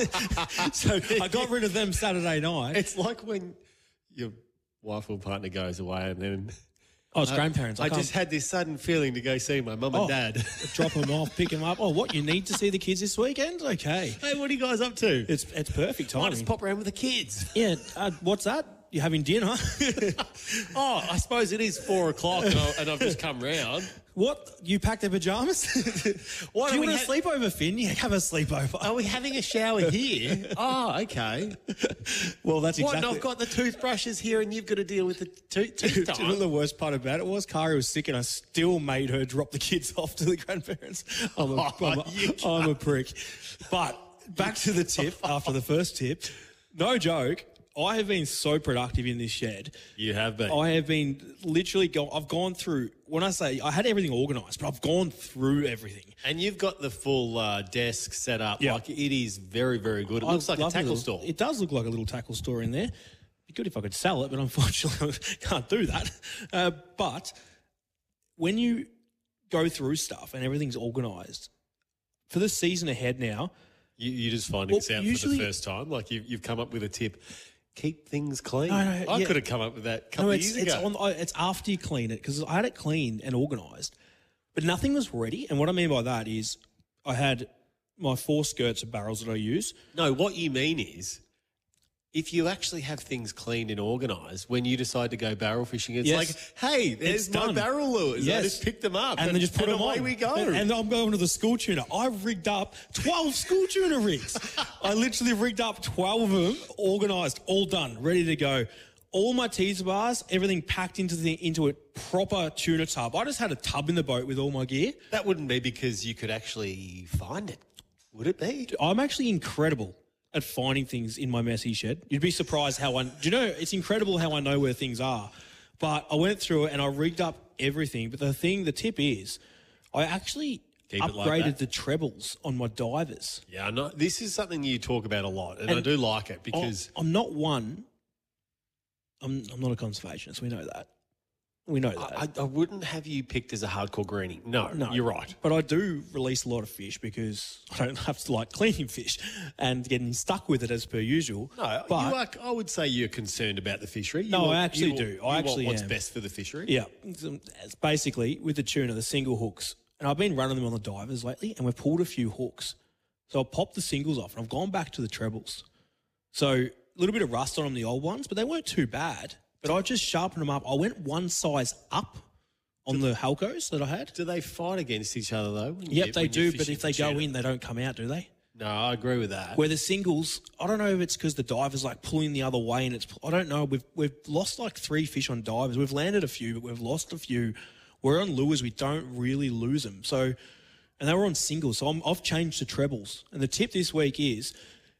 So I got rid of them Saturday night. It's like when your wife or partner goes away and then... Oh, it's grandparents. I just had this sudden feeling to go see my mum and dad. Drop them off, pick them up. Oh, what, you need to see the kids this weekend? Okay. Hey, what are you guys up to? It's perfect timing. Might just pop around with the kids. Yeah, what's that? You're having dinner? Oh, I suppose it is 4 o'clock and I've just come round. What? You packed their pyjamas? What, do you want a sleepover, Finn? Yeah, have a sleepover. Are we having a shower here? Oh, okay. Well, that's exactly... What, and I've got the toothbrushes here and you've got to deal with the tooth time? Do you know the worst part about it was? Kari was sick and I still made her drop the kids off to the grandparents. I'm a prick. But back to the tip after the first tip. No joke. I have been so productive in this shed. You have been. I have been literally I've gone through, when I say I had everything organised, but I've gone through everything. And you've got the full desk set up. Yeah. Like, it is very, very good. It looks like a tackle store. It does look like a little tackle store in there. It'd be good if I could sell it, but unfortunately I can't do that. But when you go through stuff and everything's organised, for the season ahead now... You're just finding this out for the first time? Like, you've come up with a tip... Keep things clean. I could have come up with that a couple of years ago. It's after you clean it, because I had it cleaned and organised, but nothing was ready. And what I mean by that is I had my 4 skirts of barrels that I use. No, what you mean is if you actually have things cleaned and organised, when you decide to go barrel fishing, it's like, hey, there's my barrel lures. Yes. I just picked them up and then just put them away on. we go. And I'm going to the school tuner. I've rigged up 12 school tuner rigs. I literally rigged up 12 of them, organised, all done, ready to go. all my teaser bars, everything packed into a proper tuna tub. I just had a tub in the boat with all my gear. That wouldn't be because you could actually find it, would it be? I'm actually incredible at finding things in my messy shed. You'd be surprised how it's incredible how I know where things are. But I went through it and I rigged up everything. But the tip is, I actually upgraded the trebles on my divers. Yeah, I know. This is something you talk about a lot, and I do like it because I'm not I'm not a conservationist. We know that. I wouldn't have you picked as a hardcore greenie. No, you're right. But I do release a lot of fish because I don't have to like cleaning fish and getting stuck with it as per usual. No, but I would say you're concerned about the fishery. I actually do. I actually want what's best for the fishery. Yeah. It's basically, with the tuna, the single hooks, and I've been running them on the divers lately, and we've pulled a few hooks. So I popped the singles off, and I've gone back to the trebles. So a little bit of rust on them, the old ones, but they weren't too bad. But I just sharpened them up. I went one size up on the Halcos that I had. Do they fight against each other, though? Yep, they do, but if they go in, they don't come out, do they? No, I agree with that. Where the singles, I don't know if it's because the diver's like pulling the other way, and I don't know. We've lost like 3 fish on divers. We've landed a few, but we've lost a few. We're on lures, we don't really lose them. So, and they were on singles, so I've changed to trebles. And the tip this week is,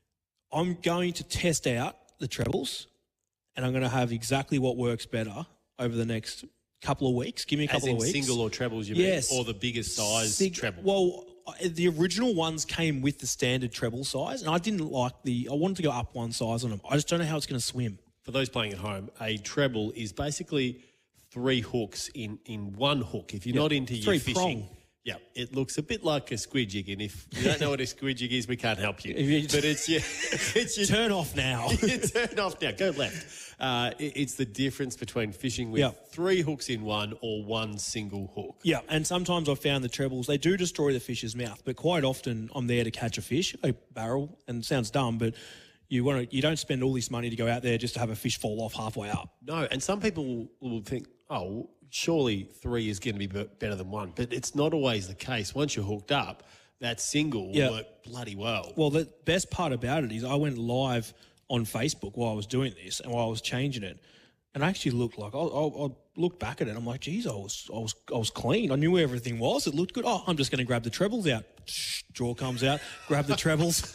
I'm going to test out the trebles, and I'm going to have exactly what works better over the next couple of weeks. Give me a couple of weeks. Single or trebles, you mean? Or the biggest size treble? Well, the original ones came with the standard treble size, and I didn't like I wanted to go up one size on them. I just don't know how it's going to swim. For those playing at home, a treble is basically 3 hooks in one hook. If you're not into your fishing... Prong. Yeah, it looks a bit like a squid jig, and if you don't know what a squid jig is, we can't help you. But it's your turn off now. Turn off now. Go left. It's the difference between fishing with 3 hooks in one or one single hook. Yeah, and sometimes I've found the trebles, they do destroy the fish's mouth, but quite often I'm there to catch a fish, a barrel, and it sounds dumb, but you don't spend all this money to go out there just to have a fish fall off halfway up. No, and some people will think, oh, surely 3 is going to be better than 1. But it's not always the case. Once you're hooked up, that single will work bloody well. Well, the best part about it is I went live on Facebook while I was doing this and while I was changing it. And I actually looked like, I looked back at it. I'm like, geez, I was clean. I knew where everything was. It looked good. Oh, I'm just going to grab the trebles out. Drawer comes out, grab the trebles.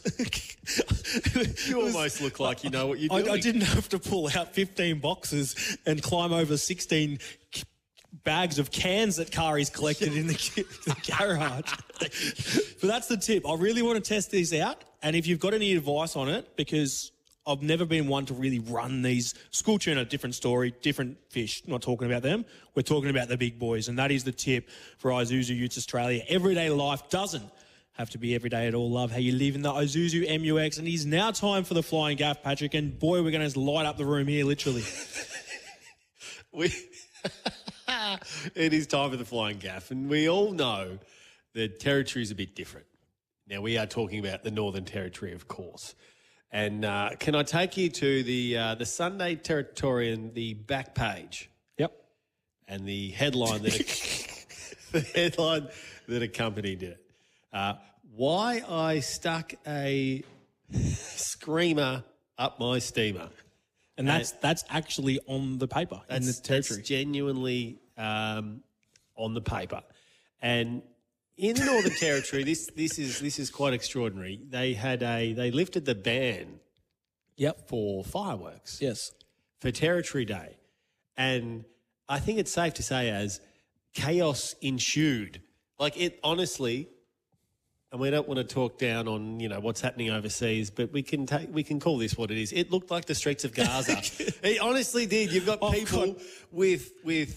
You almost look like you know what you're doing. I didn't have to pull out 15 boxes and climb over 16 bags of cans that Kari's collected in the garage. But that's the tip. I really want to test these out. And if you've got any advice on it, because I've never been one to really run these. School tuna, different story, different fish. Not talking about them. We're talking about the big boys. And that is the tip for Isuzu Utes Australia. Everyday life doesn't have to be every day at all. Love how you live in the Isuzu MUX. And it is now time for the flying gaff, Patrick. And boy, we're going to light up the room here, literally. It is time for the flying gaff. And we all know that territory is a bit different. Now, we are talking about the Northern Territory, of course. And can I take you to the Sunday Territorian, the back page? Yep. And the headline that accompanied it. Why I stuck a screamer up my steamer. And that's actually on the paper in the territory. That's genuinely on the paper. And in the Northern Territory, this is quite extraordinary. They lifted the ban for fireworks. Yes. For Territory Day. And I think it's safe to say as chaos ensued. Like it honestly, and we don't want to talk down on, what's happening overseas, but we can call this what it is. It looked like the streets of Gaza. It honestly did. You've got people with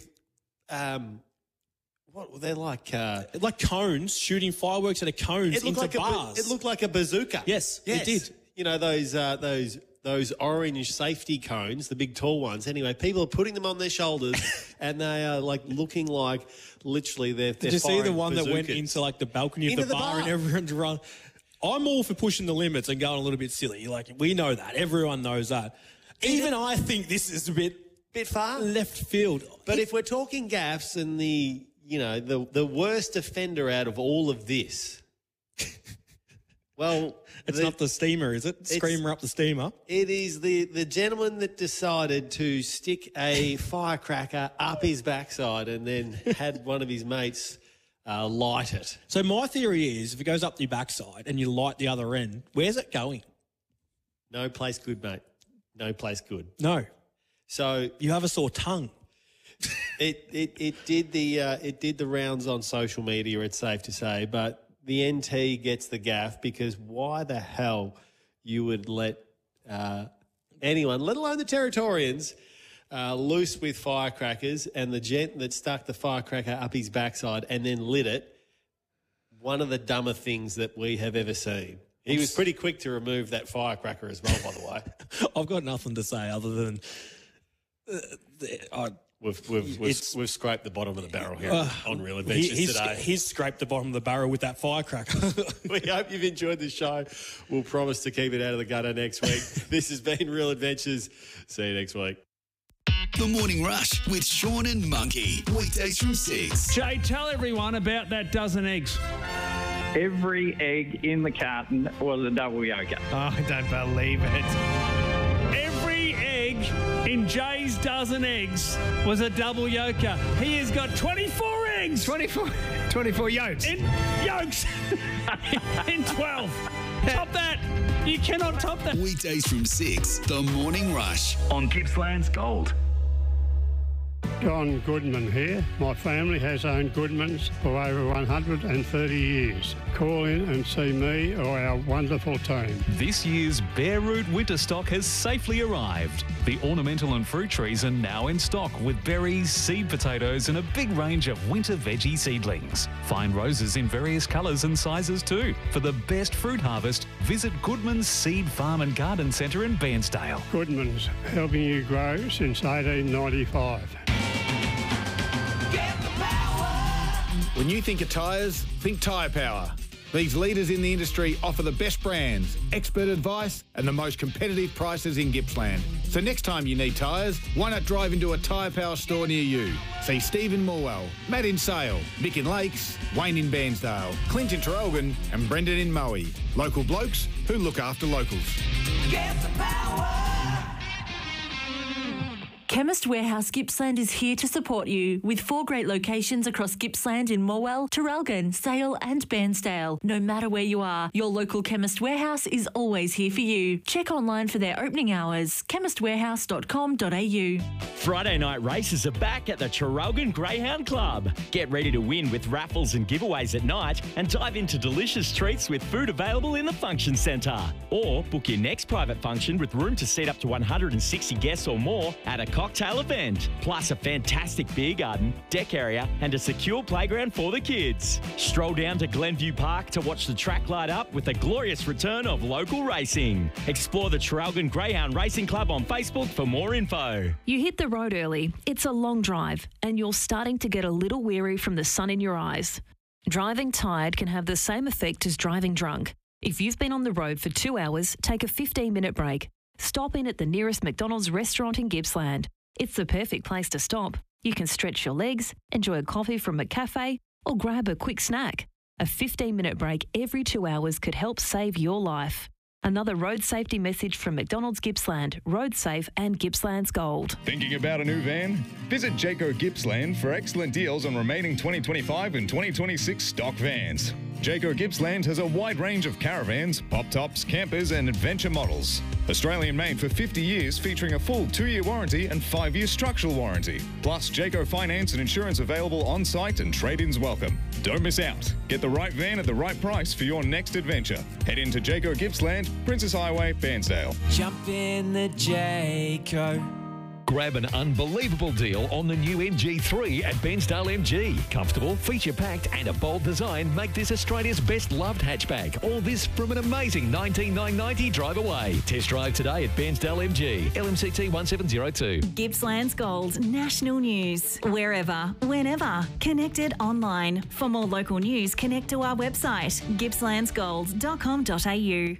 what they're like cones, shooting fireworks out of cones into bars. It looked like a bazooka. Yes, it did. Those orange safety cones, the big tall ones. Anyway, people are putting them on their shoulders, and they are looking like literally they're. Did you see the one that went into the balcony of the bar and everyone's run? I'm all for pushing the limits and going a little bit silly. We know that. Everyone knows that. Even I think this is a bit far left field. But if we're talking gaffes and the worst offender out of all of this Well, it's not the steamer, is it? Screamer up the steamer. It is the gentleman that decided to stick a firecracker up his backside and then had one of his mates light it. So my theory is if it goes up your backside and you light the other end, where's it going? No place good, mate. No place good. No. So you have a sore tongue. It did the rounds on social media, it's safe to say, but the NT gets the gaff because why the hell you would let anyone, let alone the Territorians, loose with firecrackers, and the gent that stuck the firecracker up his backside and then lit it, one of the dumber things that we have ever seen. He was pretty quick to remove that firecracker as well, by the way. I've got nothing to say other than We've scraped the bottom of the barrel here on Real Adventures today. He's scraped the bottom of the barrel with that firecracker. We hope you've enjoyed the show. We'll promise to keep it out of the gutter next week. This has been Real Adventures. See you next week. The Morning Rush with Sean and Monkey. Weekdays from 6. Jay, tell everyone about that dozen eggs. Every egg in the carton was a double yolker. Oh, I don't believe it. Every egg in Jay's dozen eggs was a double yolker. He has got 24 eggs. 24 yolks. In yolks. In 12. Top that. You cannot top that. Weekdays from 6. The Morning Rush on Gippsland's Gold. John Goodman here. My family has owned Goodmans for over 130 years. Call in and see me or our wonderful team. This year's bare root winter stock has safely arrived. The ornamental and fruit trees are now in stock with berries, seed potatoes and a big range of winter veggie seedlings. Find roses in various colours and sizes too. For the best fruit harvest, visit Goodman's Seed Farm and Garden Centre in Bairnsdale. Goodmans, helping you grow since 1895. When you think of tyres, think Tyre Power. These leaders in the industry offer the best brands, expert advice and the most competitive prices in Gippsland. So next time you need tyres, why not drive into a Tyre Power store near you? See Steve in Morwell, Matt in Sale, Mick in Lakes, Wayne in Bairnsdale, Clint in Traralgon and Brendan in Moe. Local blokes who look after locals. Get the power! Chemist Warehouse Gippsland is here to support you with 4 great locations across Gippsland in Morwell, Traralgon, Sale and Bairnsdale. No matter where you are, your local Chemist Warehouse is always here for you. Check online for their opening hours, chemistwarehouse.com.au. Friday night races are back at the Traralgon Greyhound Club. Get ready to win with raffles and giveaways at night and dive into delicious treats with food available in the function centre. Or book your next private function with room to seat up to 160 guests or more at a cocktail event, plus a fantastic beer garden, deck area and a secure playground for the kids. Stroll down to Glenview Park to watch the track light up with the glorious return of local racing. Explore the Traralgon Greyhound Racing Club on Facebook for more info. You hit the road early, it's a long drive and you're starting to get a little weary from the sun in your eyes. Driving tired can have the same effect as driving drunk. If you've been on the road for 2 hours, take a 15-minute break. Stop in at the nearest McDonald's restaurant in Gippsland. It's the perfect place to stop. You can stretch your legs, enjoy a coffee from a cafe, or grab a quick snack. A 15-minute break every 2 hours could help save your life. Another road safety message from McDonald's Gippsland, Road Safe and Gippsland's Gold. Thinking about a new van? Visit Jayco Gippsland for excellent deals on remaining 2025 and 2026 stock vans. Jayco Gippsland has a wide range of caravans, pop-tops, campers and adventure models. Australian made for 50 years, featuring a full 2-year warranty and 5-year structural warranty. Plus, Jayco finance and insurance available on-site and trade-ins welcome. Don't miss out. Get the right van at the right price for your next adventure. Head into Jayco Gippsland, Princess Highway, Bairnsdale. Jump in the Jayco. Grab an unbelievable deal on the new MG3 at Bairnsdale MG. Comfortable, feature-packed and a bold design make this Australia's best loved hatchback. All this from an amazing $19,990 drive away. Test drive today at Bairnsdale MG, LMCT 1702. Gippsland's Gold, national news. Wherever, whenever. Connected online. For more local news, connect to our website, gippslandsgold.com.au.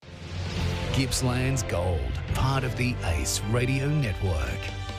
Gippsland's Gold, part of the Ace Radio Network.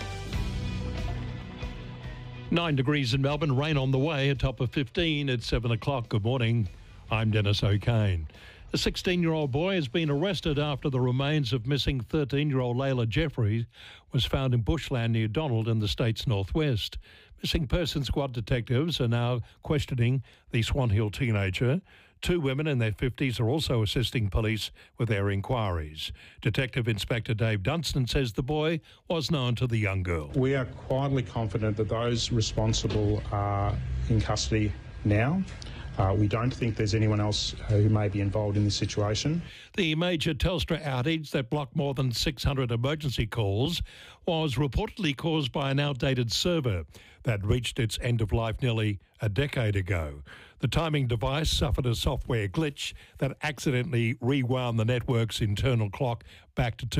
9 degrees in Melbourne, rain on the way, a top of 15 at 7 o'clock. Good morning. I'm Dennis O'Kane. A 16-year-old boy has been arrested after the remains of missing 13-year-old Layla Jeffrey was found in bushland near Donald in the state's northwest. Missing Persons Squad detectives are now questioning the Swan Hill teenager. 2 women in their 50s are also assisting police with their inquiries. Detective Inspector Dave Dunstan says the boy was known to the young girl. We are quietly confident that those responsible are in custody now. We don't think there's anyone else who may be involved in this situation. The major Telstra outage that blocked more than 600 emergency calls was reportedly caused by an outdated server that reached its end of life nearly a decade ago. The timing device suffered a software glitch that accidentally rewound the network's internal clock back to